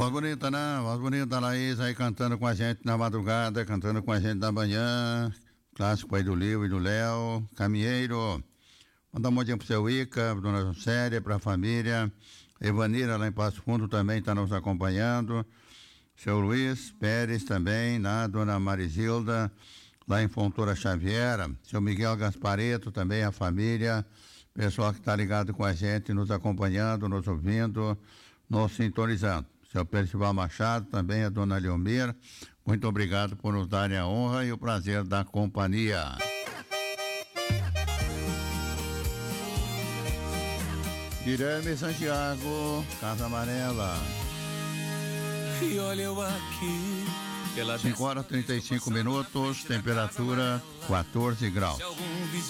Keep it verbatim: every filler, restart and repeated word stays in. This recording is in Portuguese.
Voz bonita, né? Voz bonita, Laís aí cantando com a gente na madrugada, cantando com a gente na manhã. Clássico aí do Lio e do Léo, Caminheiro. Manda um monte pro seu Ica, dona Célia, pra família. Evanira lá em Passo Fundo também está nos acompanhando. Seu Luiz Pérez também, né? Dona Marizilda, lá em Fontoura Xavier. Seu Miguel Gaspareto também, a família. Pessoal que está ligado com a gente, nos acompanhando, nos ouvindo, nos sintonizando. Seu Percival Machado, também a dona Leomir, muito obrigado por nos darem a honra e o prazer da companhia. Guilherme Santiago, Casa Amarela. E olha eu aqui. cinco horas e trinta e cinco minutos, temperatura quatorze graus.